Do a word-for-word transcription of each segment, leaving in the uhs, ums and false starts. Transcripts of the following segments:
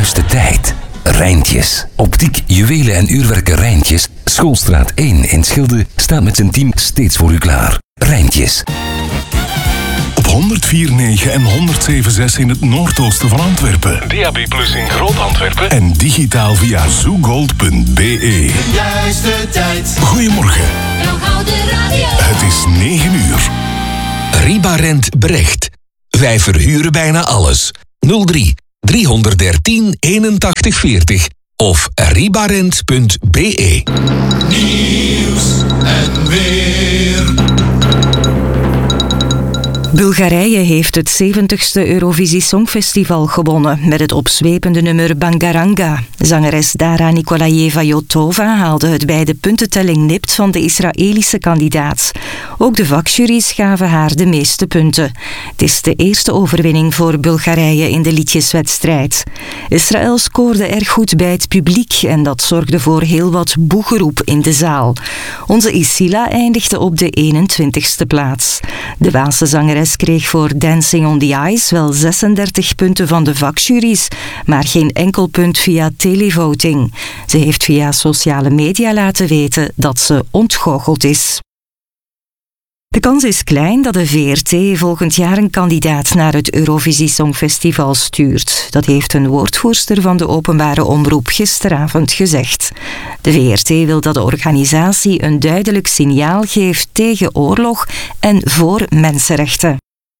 juiste tijd. Rijntjes. Optiek, juwelen en uurwerken Rijntjes. Schoolstraat één in Schilde staat met zijn team steeds voor u klaar. Rijntjes. Op honderdvier komma negen en honderdzeven komma zes in het noordoosten van Antwerpen. D A B plus in Groot-Antwerpen. En digitaal via zoogold punt b e. Juiste tijd. Goedemorgen. Het is negen uur. Ribarent Brecht. Wij verhuren bijna alles. nul drie driehonderddertien eenentachtig veertig of ribarent punt b e. Nieuws en weer. Bulgarije heeft het zeventigste Eurovisie Songfestival gewonnen met het opzwepende nummer Bangaranga. Zangeres Dara Nikolajeva-Jotova haalde het bij de puntentelling nipt van de Israëlische kandidaat. Ook de vakjuries gaven haar de meeste punten. Het is de eerste overwinning voor Bulgarije in de liedjeswedstrijd. Israël scoorde erg goed bij het publiek en dat zorgde voor heel wat boegeroep in de zaal. Onze Isila eindigde op de eenentwintigste plaats. De Waalse zangeres kreeg voor Dancing on the Ice wel zesendertig punten van de vakjuries, maar geen enkel punt via televoting. Ze heeft via sociale media laten weten dat ze ontgoocheld is. De kans is klein dat de V R T volgend jaar een kandidaat naar het Eurovisie Songfestival stuurt. Dat heeft een woordvoerster van de openbare omroep gisteravond gezegd. De V R T wil dat de organisatie een duidelijk signaal geeft tegen oorlog en voor mensenrechten.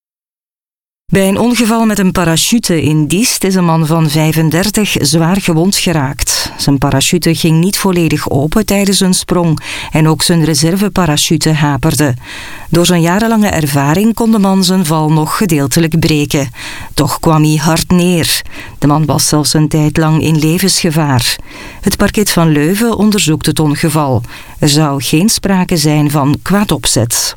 Bij een ongeval met een parachute in Diest is een man van vijfendertig zwaar gewond geraakt. Zijn parachute ging niet volledig open tijdens een sprong en ook zijn reserveparachute haperde. Door zijn jarenlange ervaring kon de man zijn val nog gedeeltelijk breken. Toch kwam hij hard neer. De man was zelfs een tijd lang in levensgevaar. Het parket van Leuven onderzoekt het ongeval. Er zou geen sprake zijn van kwaad opzet.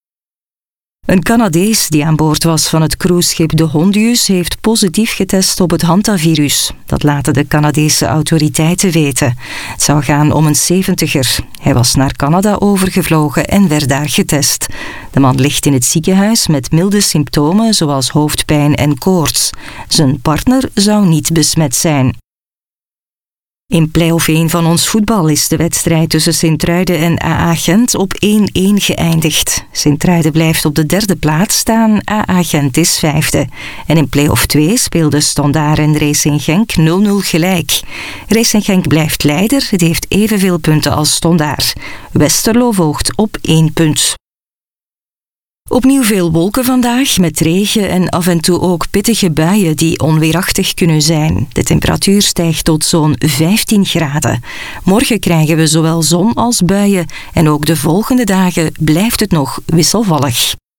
Een Canadees die aan boord was van het cruiseschip de Hondius heeft positief getest op het hantavirus. Dat laten de Canadese autoriteiten weten. Het zou gaan om een zeventiger. Hij was naar Canada overgevlogen en werd daar getest. De man ligt in het ziekenhuis met milde symptomen zoals hoofdpijn en koorts. Zijn partner zou niet besmet zijn. In play-off één van ons voetbal is de wedstrijd tussen Sint-Truiden en A A Gent op één-één geëindigd. Sint-Truiden blijft op de derde plaats staan, A A Gent is vijfde. En in play-off twee speelden Standaard en Racing Genk nul nul gelijk. Racing Genk blijft leider, het heeft evenveel punten als Standaard. Westerlo volgt op één punt. Opnieuw veel wolken vandaag, met regen en af en toe ook pittige buien die onweerachtig kunnen zijn. De temperatuur stijgt tot zo'n vijftien graden. Morgen krijgen we zowel zon als buien en ook de volgende dagen blijft het nog wisselvallig.